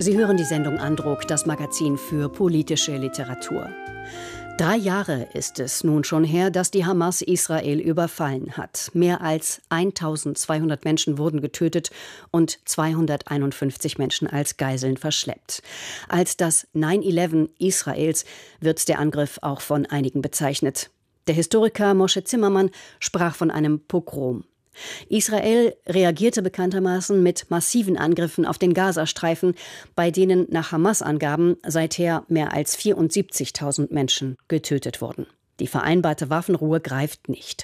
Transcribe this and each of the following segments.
Sie hören die Sendung Andruck, das Magazin für politische Literatur. 3 Jahre ist es nun schon her, dass die Hamas Israel überfallen hat. Mehr als 1200 Menschen wurden getötet und 251 Menschen als Geiseln verschleppt. Als das 9/11 Israels wird der Angriff auch von einigen bezeichnet. Der Historiker Moshe Zimmermann sprach von einem Pogrom. Israel reagierte bekanntermaßen mit massiven Angriffen auf den Gazastreifen, bei denen nach Hamas-Angaben seither mehr als 74.000 Menschen getötet wurden. Die vereinbarte Waffenruhe greift nicht.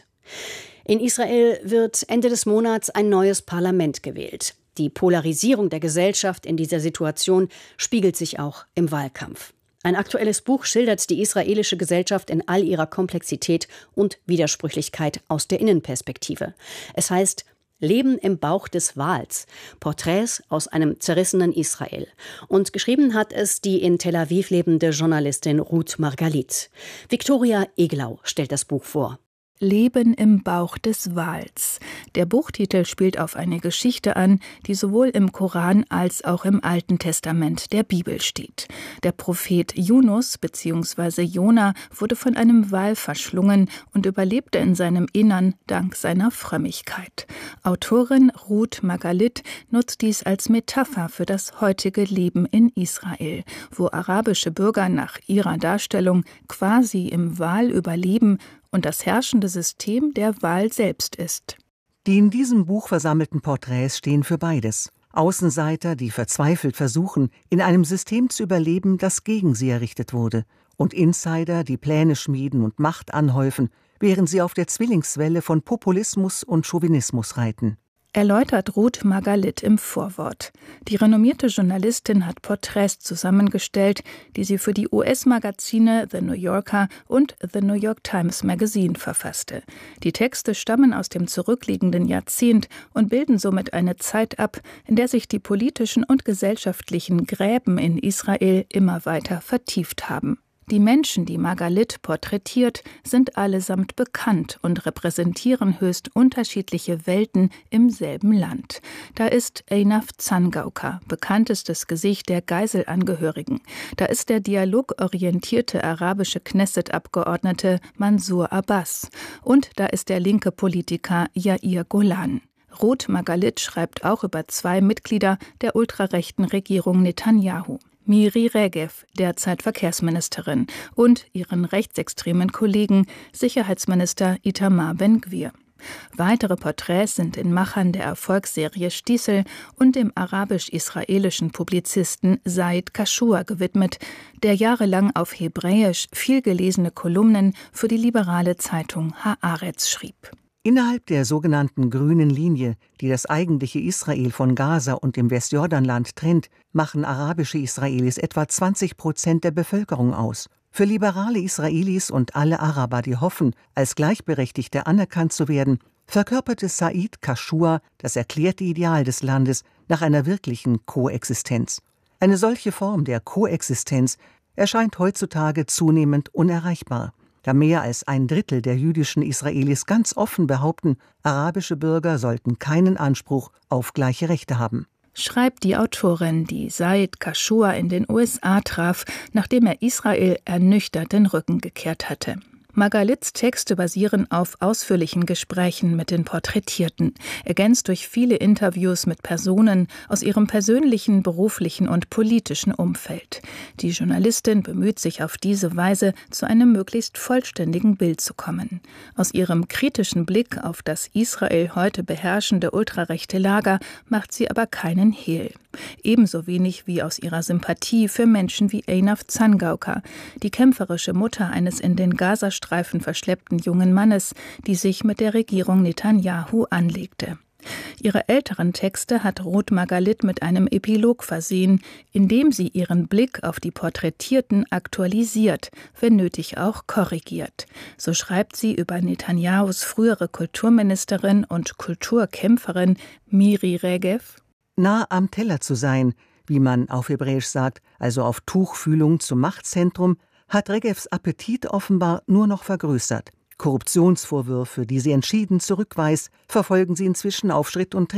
In Israel wird Ende des Monats ein neues Parlament gewählt. Die Polarisierung der Gesellschaft in dieser Situation spiegelt sich auch im Wahlkampf. Ein aktuelles Buch schildert die israelische Gesellschaft in all ihrer Komplexität und Widersprüchlichkeit aus der Innenperspektive. Es heißt Leben im Bauch des Wals, Porträts aus einem zerrissenen Israel. Und geschrieben hat es die in Tel Aviv lebende Journalistin Ruth Margalit. Viktoria Eglau stellt das Buch vor. Leben im Bauch des Wals. Der Buchtitel spielt auf eine Geschichte an, die sowohl im Koran als auch im Alten Testament der Bibel steht. Der Prophet Yunus bzw. Jona wurde von einem Wal verschlungen und überlebte in seinem Innern dank seiner Frömmigkeit. Autorin Ruth Margalit nutzt dies als Metapher für das heutige Leben in Israel, wo arabische Bürger nach ihrer Darstellung quasi im Wal überleben und das herrschende System der Wal selbst ist. Die in diesem Buch versammelten Porträts stehen für beides. Außenseiter, die verzweifelt versuchen, in einem System zu überleben, das gegen sie errichtet wurde. Und Insider, die Pläne schmieden und Macht anhäufen, während sie auf der Zwillingswelle von Populismus und Chauvinismus reiten. Erläutert Ruth Margalit im Vorwort. Die renommierte Journalistin hat Porträts zusammengestellt, die sie für die US-Magazine The New Yorker und The New York Times Magazine verfasste. Die Texte stammen aus dem zurückliegenden Jahrzehnt und bilden somit eine Zeit ab, in der sich die politischen und gesellschaftlichen Gräben in Israel immer weiter vertieft haben. Die Menschen, die Margalit porträtiert, sind allesamt bekannt und repräsentieren höchst unterschiedliche Welten im selben Land. Da ist Einaf Zangauka, bekanntestes Gesicht der Geiselangehörigen. Da ist der dialogorientierte arabische Knesset-Abgeordnete Mansour Abbas. Und da ist der linke Politiker Yair Golan. Ruth Margalit schreibt auch über 2 Mitglieder der ultrarechten Regierung Netanyahu. Miri Regev, derzeit Verkehrsministerin, und ihren rechtsextremen Kollegen, Sicherheitsminister Itamar Ben-Gvir. Weitere Porträts sind den Machern der Erfolgsserie Stiesel und dem arabisch-israelischen Publizisten Said Kashua gewidmet, der jahrelang auf Hebräisch vielgelesene Kolumnen für die liberale Zeitung Haaretz schrieb. Innerhalb der sogenannten grünen Linie, die das eigentliche Israel von Gaza und dem Westjordanland trennt, machen arabische Israelis etwa 20% der Bevölkerung aus. Für liberale Israelis und alle Araber, die hoffen, als Gleichberechtigte anerkannt zu werden, verkörperte Said Kashua das erklärte Ideal des Landes nach einer wirklichen Koexistenz. Eine solche Form der Koexistenz erscheint heutzutage zunehmend unerreichbar, da mehr als 1/3 der jüdischen Israelis ganz offen behaupten, arabische Bürger sollten keinen Anspruch auf gleiche Rechte haben. Schreibt die Autorin, die Said Kashua in den USA traf, nachdem er Israel ernüchtert den Rücken gekehrt hatte. Margalits Texte basieren auf ausführlichen Gesprächen mit den Porträtierten, ergänzt durch viele Interviews mit Personen aus ihrem persönlichen, beruflichen und politischen Umfeld. Die Journalistin bemüht sich auf diese Weise, zu einem möglichst vollständigen Bild zu kommen. Aus ihrem kritischen Blick auf das Israel heute beherrschende ultrarechte Lager macht sie aber keinen Hehl. Ebenso wenig wie aus ihrer Sympathie für Menschen wie Einaf Zangauka, die kämpferische Mutter eines in den Gazastreifen verschleppten jungen Mannes, die sich mit der Regierung Netanyahu anlegte. Ihre älteren Texte hat Ruth Margalit mit einem Epilog versehen, in dem sie ihren Blick auf die Porträtierten aktualisiert, wenn nötig auch korrigiert. So schreibt sie über Netanyahus frühere Kulturministerin und Kulturkämpferin Miri Regev: Nah am Teller zu sein, wie man auf Hebräisch sagt, also auf Tuchfühlung zum Machtzentrum, hat Regevs Appetit offenbar nur noch vergrößert. Korruptionsvorwürfe, die sie entschieden zurückweist, verfolgen sie inzwischen auf Schritt und Tritt.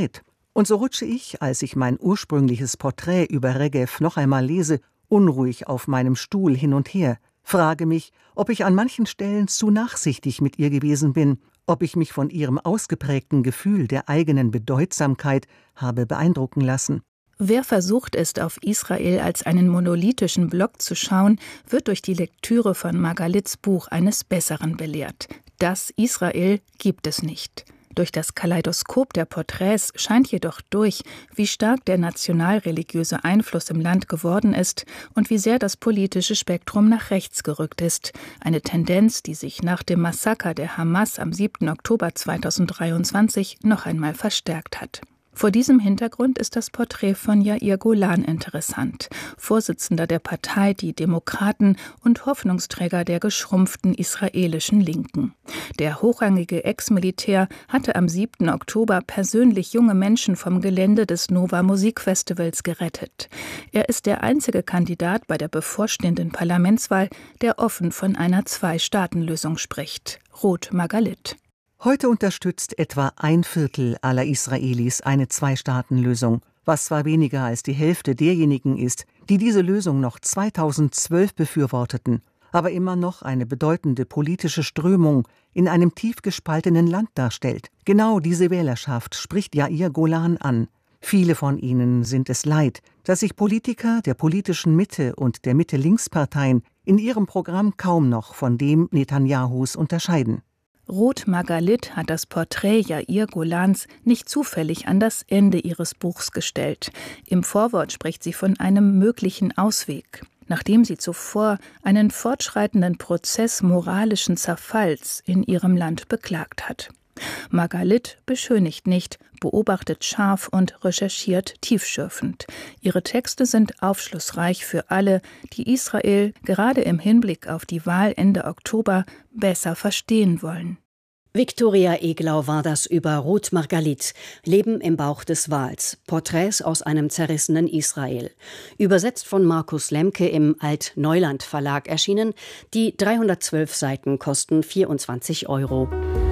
Und so rutsche ich, als ich mein ursprüngliches Porträt über Regev noch einmal lese, unruhig auf meinem Stuhl hin und her, frage mich, ob ich an manchen Stellen zu nachsichtig mit ihr gewesen bin, ob ich mich von ihrem ausgeprägten Gefühl der eigenen Bedeutsamkeit habe beeindrucken lassen. Wer versucht ist, auf Israel als einen monolithischen Block zu schauen, wird durch die Lektüre von Margalits Buch eines Besseren belehrt. Das Israel gibt es nicht. Durch das Kaleidoskop der Porträts scheint jedoch durch, wie stark der nationalreligiöse Einfluss im Land geworden ist und wie sehr das politische Spektrum nach rechts gerückt ist. Eine Tendenz, die sich nach dem Massaker der Hamas am 7. Oktober 2023 noch einmal verstärkt hat. Vor diesem Hintergrund ist das Porträt von Yair Golan interessant, Vorsitzender der Partei Die Demokraten und Hoffnungsträger der geschrumpften israelischen Linken. Der hochrangige Ex-Militär hatte am 7. Oktober persönlich junge Menschen vom Gelände des Nova Musikfestivals gerettet. Er ist der einzige Kandidat bei der bevorstehenden Parlamentswahl, der offen von einer Zwei-Staaten-Lösung spricht. Ruth Margalit. Heute unterstützt etwa 1/4 aller Israelis eine Zwei-Staaten-Lösung, was zwar weniger als die Hälfte derjenigen ist, die diese Lösung noch 2012 befürworteten, aber immer noch eine bedeutende politische Strömung in einem tief gespaltenen Land darstellt. Genau diese Wählerschaft spricht Yair Golan an. Viele von ihnen sind es leid, dass sich Politiker der politischen Mitte und der Mitte-Links-Parteien in ihrem Programm kaum noch von dem Netanyahus unterscheiden. Ruth Margalit hat das Porträt Yair Golans nicht zufällig an das Ende ihres Buchs gestellt. Im Vorwort spricht sie von einem möglichen Ausweg, nachdem sie zuvor einen fortschreitenden Prozess moralischen Zerfalls in ihrem Land beklagt hat. Margalit beschönigt nicht, beobachtet scharf und recherchiert tiefschürfend. Ihre Texte sind aufschlussreich für alle, die Israel gerade im Hinblick auf die Wahl Ende Oktober besser verstehen wollen. Viktoria Eglau war das über Ruth Margalit, Leben im Bauch des Wals, Porträts aus einem zerrissenen Israel. Übersetzt von Markus Lemke im Alt-Neuland Verlag erschienen. Die 312 Seiten kosten 24 €.